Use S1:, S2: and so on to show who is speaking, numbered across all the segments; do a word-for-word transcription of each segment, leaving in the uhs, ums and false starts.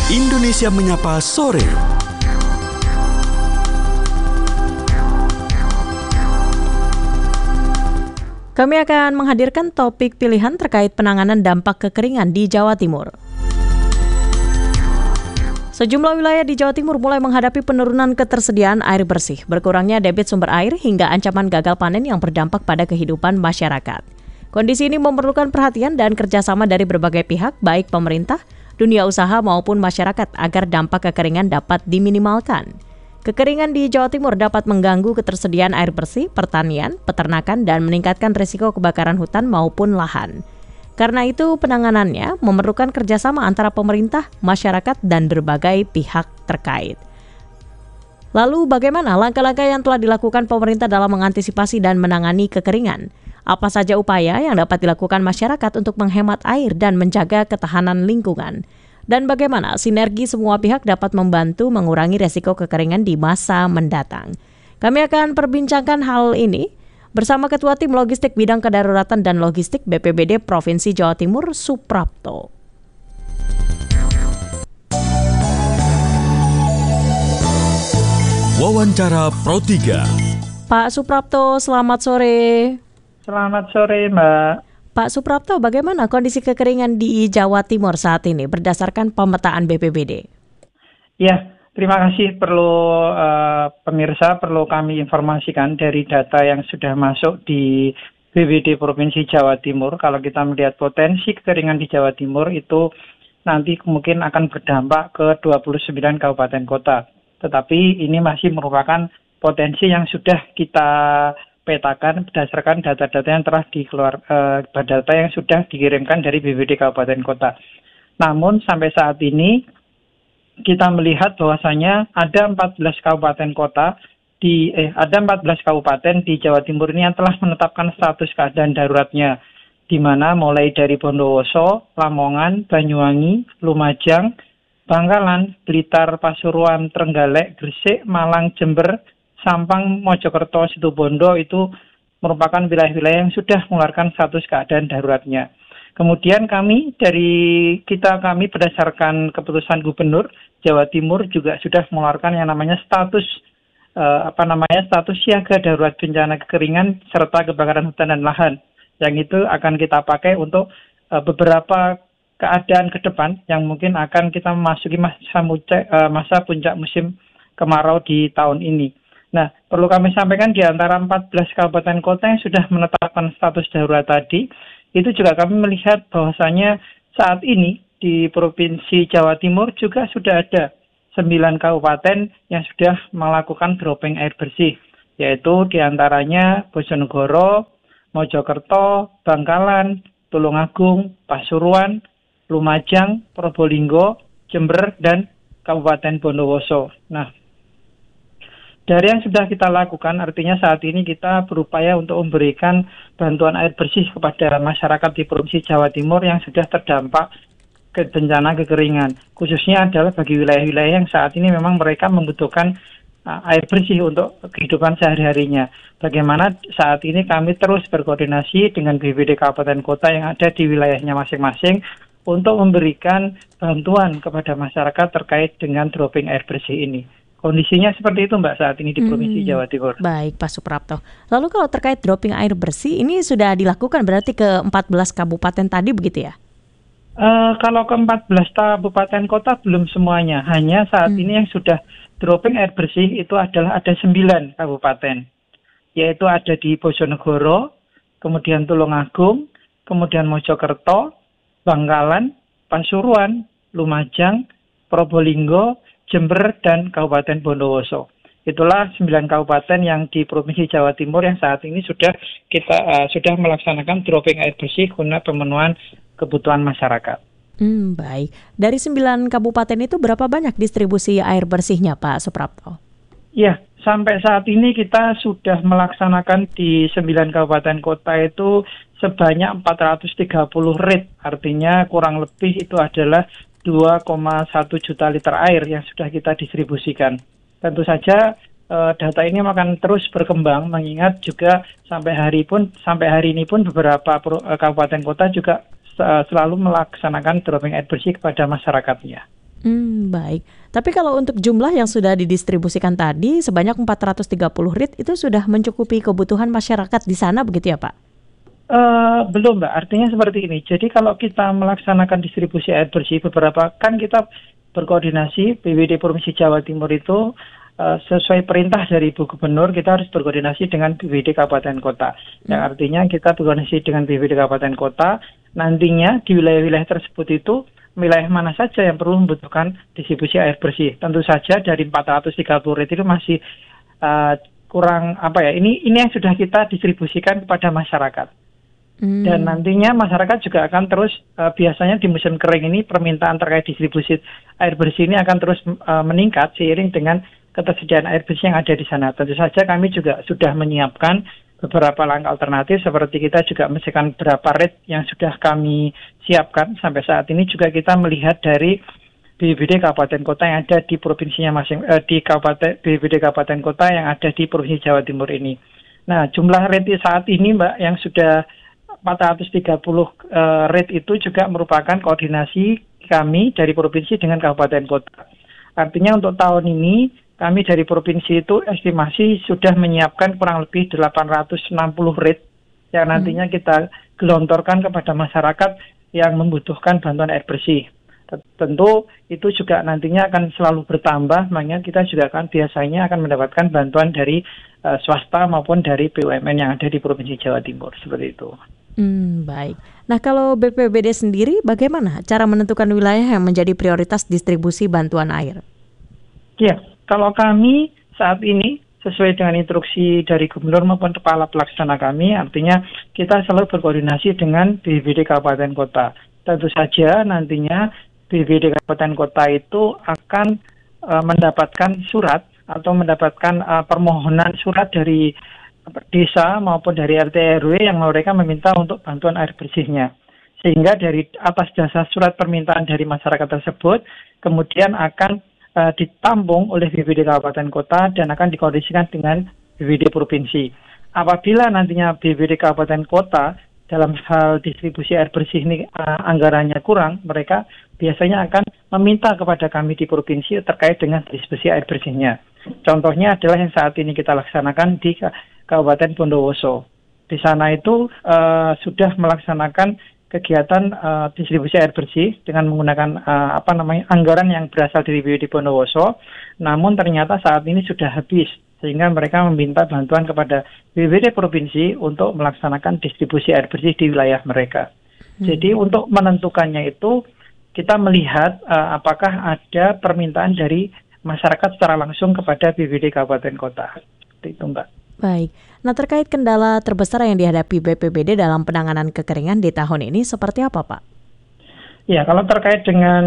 S1: Indonesia Menyapa Sore.
S2: Kami akan menghadirkan topik pilihan terkait penanganan dampak kekeringan di Jawa Timur. Sejumlah wilayah di Jawa Timur mulai menghadapi penurunan ketersediaan air bersih, berkurangnya debit sumber air hingga ancaman gagal panen yang berdampak pada kehidupan masyarakat. Kondisi ini memerlukan perhatian dan kerjasama dari berbagai pihak, baik pemerintah, dunia usaha maupun masyarakat agar dampak kekeringan dapat diminimalkan. Kekeringan di Jawa Timur dapat mengganggu ketersediaan air bersih, pertanian, peternakan, dan meningkatkan risiko kebakaran hutan maupun lahan. Karena itu, penanganannya memerlukan kerjasama antara pemerintah, masyarakat, dan berbagai pihak terkait. Lalu, bagaimana langkah-langkah yang telah dilakukan pemerintah dalam mengantisipasi dan menangani kekeringan? Apa saja upaya yang dapat dilakukan masyarakat untuk menghemat air dan menjaga ketahanan lingkungan? Dan bagaimana sinergi semua pihak dapat membantu mengurangi resiko kekeringan di masa mendatang? Kami akan perbincangkan hal ini bersama Ketua Tim Logistik Bidang Kedaruratan dan Logistik B P B D Provinsi Jawa Timur, Suprapto.
S1: Wawancara Pro tiga.
S2: Pak Suprapto, selamat sore.
S3: Selamat sore, Mbak.
S2: Pak Suprapto, bagaimana kondisi kekeringan di Jawa Timur saat ini berdasarkan pemetaan B P B D?
S3: Ya, terima kasih. Perlu uh, pemirsa perlu kami informasikan dari data yang sudah masuk di B P B D Provinsi Jawa Timur. Kalau kita melihat potensi kekeringan di Jawa Timur itu nanti mungkin akan berdampak ke dua puluh sembilan kabupaten kota. Tetapi ini masih merupakan potensi yang sudah kita petakan berdasarkan data-data yang telah dikeluar, uh, data yang sudah dikirimkan dari B P B D Kabupaten Kota. Namun sampai saat ini kita melihat bahwasanya ada empat belas kabupaten kota di eh ada empat belas kabupaten di Jawa Timur ini yang telah menetapkan status keadaan daruratnya, di mana mulai dari Bondowoso, Lamongan, Banyuwangi, Lumajang, Bangkalan, Blitar, Pasuruan, Trenggalek, Gresik, Malang, Jember, Sampang, Mojokerto, Situbondo itu merupakan wilayah-wilayah yang sudah mengeluarkan status keadaan daruratnya. Kemudian kami dari kita kami berdasarkan keputusan Gubernur Jawa Timur juga sudah mengeluarkan yang namanya status eh, apa namanya status siaga darurat bencana kekeringan serta kebakaran hutan dan lahan. Yang itu akan kita pakai untuk eh, beberapa keadaan ke depan yang mungkin akan kita memasuki masa, mucek, eh, masa puncak musim kemarau di tahun ini. Nah, perlu kami sampaikan di antara empat belas kabupaten kota yang sudah menetapkan status darurat tadi, itu juga kami melihat bahwasanya saat ini di Provinsi Jawa Timur juga sudah ada sembilan kabupaten yang sudah melakukan dropping air bersih, yaitu di antaranya Bojonegoro, Mojokerto, Bangkalan, Tulungagung, Pasuruan, Lumajang, Probolinggo, Jember, dan Kabupaten Bondowoso. Nah, dari yang sudah kita lakukan, artinya saat ini kita berupaya untuk memberikan bantuan air bersih kepada masyarakat di Provinsi Jawa Timur yang sudah terdampak ke bencana kekeringan. Khususnya adalah bagi wilayah-wilayah yang saat ini memang mereka membutuhkan uh, air bersih untuk kehidupan sehari-harinya. Bagaimana saat ini kami terus berkoordinasi dengan B P B D Kabupaten Kota yang ada di wilayahnya masing-masing untuk memberikan bantuan kepada masyarakat terkait dengan dropping air bersih ini. Kondisinya seperti itu, Mbak, saat ini di Provinsi hmm, Jawa Timur.
S2: Baik, Pak Suprapto. Lalu kalau terkait dropping air bersih, ini sudah dilakukan berarti ke empat belas kabupaten tadi begitu ya?
S3: Uh, kalau ke empat belas kabupaten kota belum semuanya. Hanya saat hmm. ini yang sudah dropping air bersih itu adalah ada sembilan kabupaten. Yaitu ada di Bojonegoro, kemudian Tulungagung, kemudian Mojokerto, Bangkalan, Pasuruan, Lumajang, Probolinggo, Jember, dan Kabupaten Bondowoso. Itulah sembilan kabupaten yang di Provinsi Jawa Timur yang saat ini sudah kita uh, sudah melaksanakan dropping air bersih guna pemenuhan kebutuhan masyarakat.
S2: Hmm, baik. Dari sembilan kabupaten itu berapa banyak distribusi air bersihnya, Pak Suprapto?
S3: Ya, sampai saat ini kita sudah melaksanakan di sembilan kabupaten kota itu sebanyak empat ratus tiga puluh rit. Artinya kurang lebih itu adalah dua koma satu juta liter air yang sudah kita distribusikan. Tentu saja eh, data ini akan terus berkembang, mengingat juga sampai hari pun sampai hari ini pun beberapa pro, eh, kabupaten kota juga uh, selalu melaksanakan dropping air bersih kepada masyarakatnya.
S2: Hmm, baik. Tapi kalau untuk jumlah yang sudah didistribusikan tadi sebanyak empat ratus tiga puluh rit itu sudah mencukupi kebutuhan masyarakat di sana begitu ya Pak?
S3: Uh, belum Mbak, artinya seperti ini. Jadi kalau kita melaksanakan distribusi air bersih beberapa, kan kita berkoordinasi B W D Provinsi Jawa Timur itu uh, sesuai perintah dari Ibu Gubernur, kita harus berkoordinasi dengan B W D Kabupaten Kota. Yang
S2: Hmm.
S3: artinya kita berkoordinasi dengan B W D Kabupaten Kota, nantinya di wilayah-wilayah tersebut itu wilayah mana saja yang perlu membutuhkan distribusi air bersih. Tentu saja dari empat ratus tiga puluh rit itu masih uh, kurang apa ya, ini ini yang sudah kita distribusikan kepada masyarakat.
S2: Hmm.
S3: Dan nantinya masyarakat juga akan terus, uh, biasanya di musim kering ini permintaan terkait distribusi air bersih ini akan terus uh, meningkat seiring dengan ketersediaan air bersih yang ada di sana. Tentu saja kami juga sudah menyiapkan beberapa langkah alternatif, seperti kita juga mengisikan beberapa rit yang sudah kami siapkan. Sampai saat ini juga kita melihat dari B W D Kabupaten Kota yang ada di provinsinya masing eh, di Kabupaten B W D Kabupaten Kota yang ada di Provinsi Jawa Timur ini. Nah, jumlah rit saat ini Mbak yang sudah empat ratus tiga puluh uh, rit itu juga merupakan koordinasi kami dari provinsi dengan kabupaten kota. Artinya untuk tahun ini kami dari provinsi itu estimasi sudah menyiapkan kurang lebih delapan ratus enam puluh rit yang nantinya kita gelontorkan kepada masyarakat yang membutuhkan bantuan air bersih. Tentu itu juga nantinya akan selalu bertambah, makanya kita juga akan biasanya akan mendapatkan bantuan dari uh, swasta maupun dari B U M N yang ada di Provinsi Jawa Timur, seperti itu.
S2: Hmm, baik. Nah, kalau B P B D sendiri bagaimana cara menentukan wilayah yang menjadi prioritas distribusi bantuan air?
S3: Ya, kalau kami saat ini sesuai dengan instruksi dari Gubernur maupun Kepala Pelaksana kami, artinya kita selalu berkoordinasi dengan B W D Kabupaten Kota. Tentu saja nantinya B W D Kabupaten Kota itu akan uh, mendapatkan surat atau mendapatkan uh, permohonan surat dari desa maupun dari R T R W yang mereka meminta untuk bantuan air bersihnya. Sehingga dari atas dasar surat permintaan dari masyarakat tersebut, kemudian akan uh, ditampung oleh B W D Kabupaten Kota dan akan dikoordinasikan dengan B W D Provinsi. Apabila nantinya B W D Kabupaten Kota dalam hal distribusi air bersih ini uh, anggarannya kurang, mereka biasanya akan meminta kepada kami di provinsi terkait dengan distribusi air bersihnya. Contohnya adalah yang saat ini kita laksanakan di Kabupaten Bondowoso. Di sana itu uh, sudah melaksanakan kegiatan uh, distribusi air bersih dengan menggunakan uh, apa namanya anggaran yang berasal dari B W D Bondowoso. Namun ternyata saat ini sudah habis, sehingga mereka meminta bantuan kepada B W D Provinsi untuk melaksanakan distribusi air bersih di wilayah mereka. Hmm. Jadi untuk menentukannya itu kita melihat uh, apakah ada permintaan dari masyarakat secara langsung kepada B W D Kabupaten Kota. Seperti itu, Mbak.
S2: Baik. Nah, terkait kendala terbesar yang dihadapi B P B D dalam penanganan kekeringan di tahun ini seperti apa, Pak?
S3: Ya, kalau terkait dengan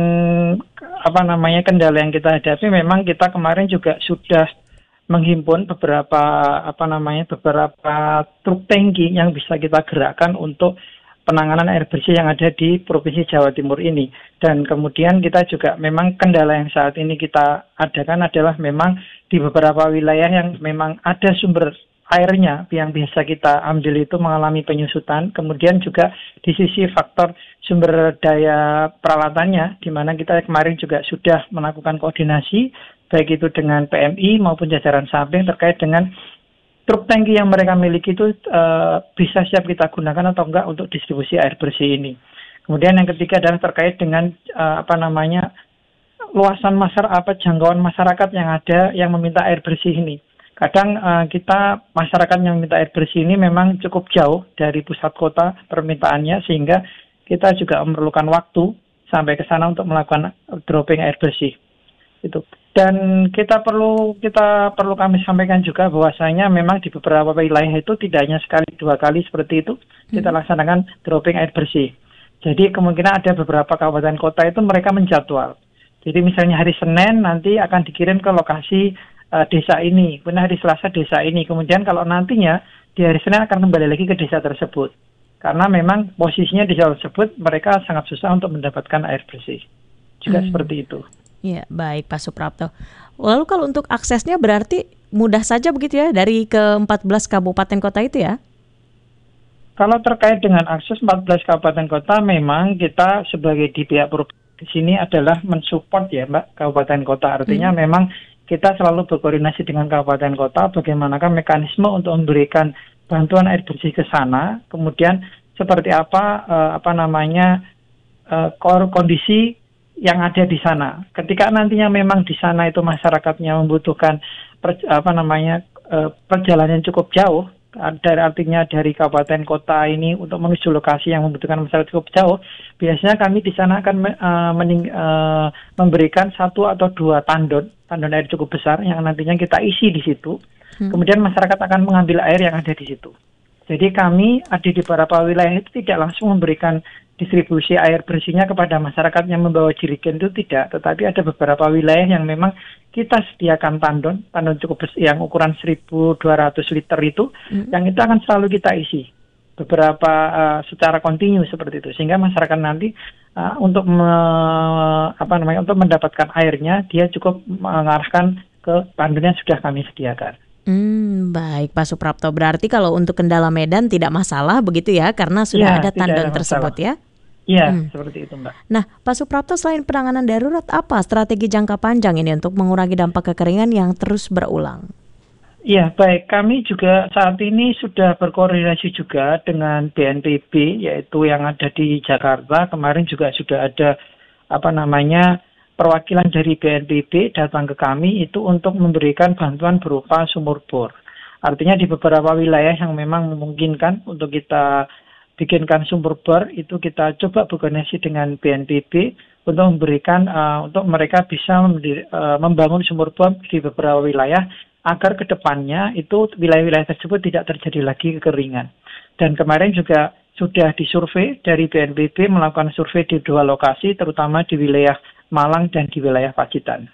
S3: apa namanya kendala yang kita hadapi, memang kita kemarin juga sudah menghimpun beberapa apa namanya beberapa truk tangki yang bisa kita gerakkan untuk penanganan air bersih yang ada di Provinsi Jawa Timur ini. Dan kemudian kita juga memang kendala yang saat ini kita adakan adalah memang di beberapa wilayah yang memang ada sumber airnya yang biasa kita ambil itu mengalami penyusutan. Kemudian juga di sisi faktor sumber daya peralatannya, di mana kita kemarin juga sudah melakukan koordinasi baik itu dengan P M I maupun jajaran samping terkait dengan truk tangki yang mereka miliki itu uh, bisa siap kita gunakan atau enggak untuk distribusi air bersih ini. Kemudian yang ketiga adalah terkait dengan uh, apa namanya luasan masyarakat, apa jangkauan masyarakat yang ada yang meminta air bersih ini. Kadang uh, kita masyarakat yang meminta air bersih ini memang cukup jauh dari pusat kota permintaannya, sehingga kita juga memerlukan waktu sampai ke sana untuk melakukan dropping air bersih. Itu. Dan kita perlu kita perlu kami sampaikan juga bahwasanya memang di beberapa wilayah itu tidak hanya sekali dua kali seperti itu kita laksanakan dropping air bersih. Jadi kemungkinan ada beberapa kabupaten kota itu mereka menjadwal. Jadi misalnya hari Senin nanti akan dikirim ke lokasi uh, desa ini, kemudian hari Selasa desa ini. Kemudian kalau nantinya di hari Senin akan kembali lagi ke desa tersebut. Karena memang posisinya di desa tersebut mereka sangat susah untuk mendapatkan air bersih. Juga hmm. seperti itu.
S2: Ya, baik Pak Suprapto. Lalu kalau untuk aksesnya berarti mudah saja begitu ya dari ke empat belas kabupaten kota itu ya?
S3: Kalau terkait dengan akses empat belas kabupaten kota, memang kita sebagai di pihak provinsi di sini adalah mensupport ya Mbak kabupaten kota. Artinya hmm. memang kita selalu berkoordinasi dengan kabupaten kota bagaimanakah mekanisme untuk memberikan bantuan air bersih ke sana. Kemudian seperti apa uh, apa namanya uh, kondisi yang ada di sana. Ketika nantinya memang di sana itu masyarakatnya membutuhkan per, apa namanya uh, perjalanan cukup jauh, dari artinya dari kabupaten kota ini untuk menuju lokasi yang membutuhkan masyarakat cukup jauh, biasanya kami di sana akan uh, mening, uh, memberikan satu atau dua tandon, tandon air cukup besar yang nantinya kita isi di situ. Hmm. Kemudian masyarakat akan mengambil air yang ada di situ. Jadi kami ada di beberapa wilayah itu tidak langsung memberikan distribusi air bersihnya kepada masyarakat yang membawa jerigen, itu tidak, tetapi ada beberapa wilayah yang memang kita sediakan tandon, tandon cukup bersih yang ukuran seribu dua ratus liter itu, mm. yang itu akan selalu kita isi beberapa uh, secara kontinu seperti itu, sehingga masyarakat nanti uh, untuk me, apa namanya untuk mendapatkan airnya dia cukup mengarahkan ke tandon yang sudah kami sediakan.
S2: Hmm, baik Pak Suprapto, berarti kalau untuk kendala Medan tidak masalah begitu ya, karena sudah ya, ada tandon ada tersebut ya?
S3: Iya, hmm. seperti itu Mbak.
S2: Nah Pak Suprapto, selain penanganan darurat, apa strategi jangka panjang ini untuk mengurangi dampak kekeringan yang terus berulang?
S3: Iya, baik. Kami juga saat ini sudah berkoordinasi juga dengan B N P B, yaitu yang ada di Jakarta. Kemarin juga sudah ada apa namanya perwakilan dari B N P B datang ke kami itu untuk memberikan bantuan berupa sumur bor. Artinya di beberapa wilayah yang memang memungkinkan untuk kita bikinkan sumur bor, itu kita coba berkoordinasi dengan B N P B untuk memberikan uh, untuk mereka bisa mendiri, uh, membangun sumur bor di beberapa wilayah agar ke depannya itu wilayah-wilayah tersebut tidak terjadi lagi kekeringan. Dan kemarin juga sudah disurvei dari B N P B melakukan survei di dua lokasi, terutama di wilayah Malang dan di wilayah Pacitan.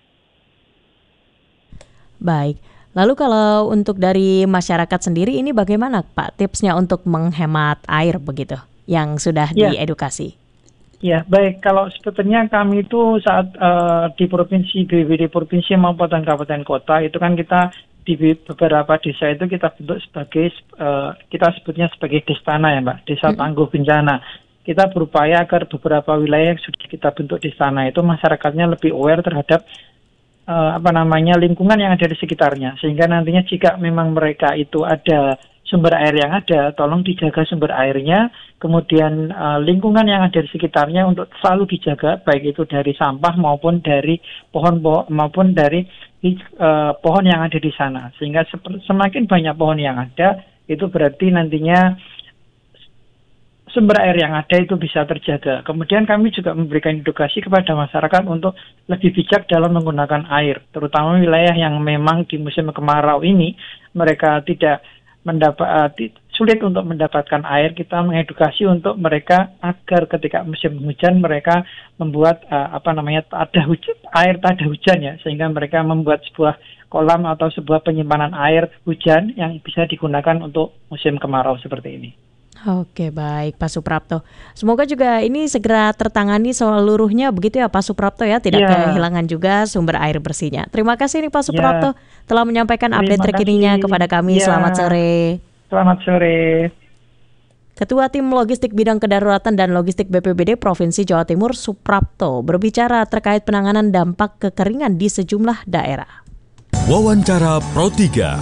S2: Baik, lalu kalau untuk dari masyarakat sendiri ini bagaimana Pak tipsnya untuk menghemat air begitu yang sudah ya. diedukasi?
S3: Ya, baik. Kalau sebetulnya kami itu saat uh, di provinsi, B P B D provinsi maupun kabupaten kota itu kan kita di beberapa desa itu kita bentuk sebagai uh, kita sebutnya sebagai destana ya Mbak, desa tangguh bencana. Kita berupaya agar beberapa wilayah yang sudah kita bentuk di sana itu masyarakatnya lebih aware terhadap uh, apa namanya lingkungan yang ada di sekitarnya, sehingga nantinya jika memang mereka itu ada sumber air yang ada, tolong dijaga sumber airnya, kemudian uh, lingkungan yang ada di sekitarnya untuk selalu dijaga, baik itu dari sampah maupun dari pohon-pohon maupun dari uh, pohon yang ada di sana, sehingga semakin banyak pohon yang ada itu berarti nantinya sumber air yang ada itu bisa terjaga. Kemudian kami juga memberikan edukasi kepada masyarakat untuk lebih bijak dalam menggunakan air, terutama wilayah yang memang di musim kemarau ini mereka tidak mendapat uh, sulit untuk mendapatkan air. Kita mengedukasi untuk mereka agar ketika musim hujan mereka membuat uh, apa namanya ada hujan, air tak ada hujan ya, sehingga mereka membuat sebuah kolam atau sebuah penyimpanan air hujan yang bisa digunakan untuk musim kemarau seperti ini.
S2: Oke, baik Pak Suprapto. Semoga juga ini segera tertangani seluruhnya begitu ya Pak Suprapto ya, tidak ya. kehilangan juga sumber air bersihnya. Terima kasih nih Pak Suprapto ya. telah menyampaikan Terima update terkininya kepada kami. Ya. Selamat sore.
S3: Selamat sore.
S2: Ketua Tim Logistik Bidang Kedaruratan dan Logistik B P B D Provinsi Jawa Timur Suprapto berbicara terkait penanganan dampak kekeringan di sejumlah daerah.
S1: Wawancara Pro tiga.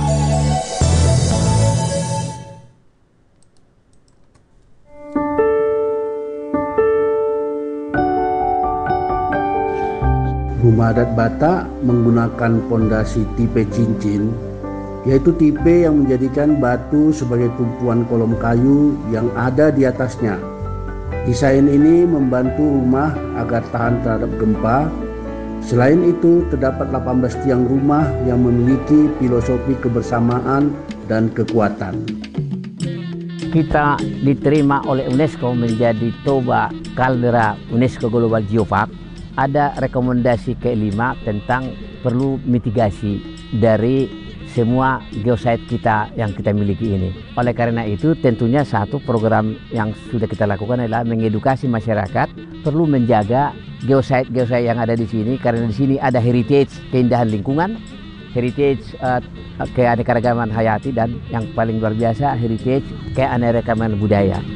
S4: Rumah adat Batak menggunakan pondasi tipe cincin, yaitu tipe yang menjadikan batu sebagai tumpuan kolom kayu yang ada di atasnya. Desain ini membantu rumah agar tahan terhadap gempa. Selain itu, terdapat delapan belas tiang rumah yang memiliki filosofi kebersamaan dan kekuatan.
S5: Kita diterima oleh UNESCO menjadi Toba Kaldera UNESCO Global Geopark. Ada rekomendasi kelima tentang perlu mitigasi dari semua geosite kita yang kita miliki ini. Oleh karena itu tentunya satu program yang sudah kita lakukan adalah mengedukasi masyarakat perlu menjaga geosite-geosite yang ada di sini, karena di sini ada heritage keindahan lingkungan, heritage uh, keanekaragaman hayati, dan yang paling luar biasa heritage keanekaragaman budaya.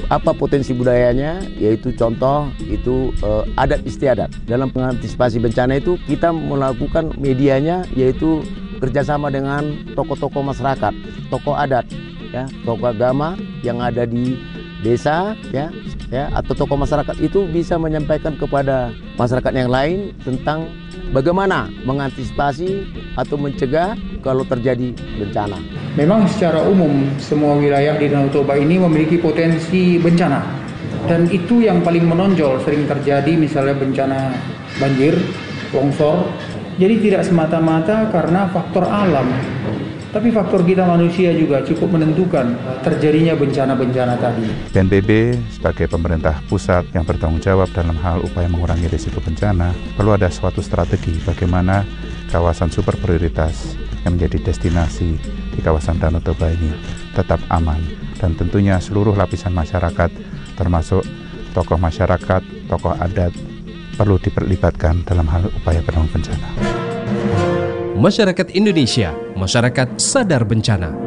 S6: apa potensi budayanya, yaitu contoh itu uh, adat istiadat. Dalam mengantisipasi bencana itu kita melakukan medianya yaitu kerjasama dengan tokoh-tokoh masyarakat, tokoh adat, ya, tokoh agama yang ada di desa, ya, ya, atau tokoh masyarakat itu bisa menyampaikan kepada masyarakat yang lain tentang bagaimana mengantisipasi atau mencegah kalau terjadi bencana.
S7: Memang secara umum semua wilayah di Danau Toba ini memiliki potensi bencana. Dan itu yang paling menonjol sering terjadi misalnya bencana banjir, longsor. Jadi tidak semata-mata karena faktor alam. Tapi faktor kita manusia juga cukup menentukan terjadinya bencana-bencana tadi.
S8: B N P B sebagai pemerintah pusat yang bertanggung jawab dalam hal upaya mengurangi risiko bencana, perlu ada suatu strategi bagaimana kawasan super prioritas yang menjadi destinasi di kawasan Danau Toba ini tetap aman. Dan tentunya seluruh lapisan masyarakat termasuk tokoh masyarakat, tokoh adat perlu diperlibatkan dalam hal upaya penanggulangan bencana.
S1: Masyarakat Indonesia, masyarakat sadar bencana.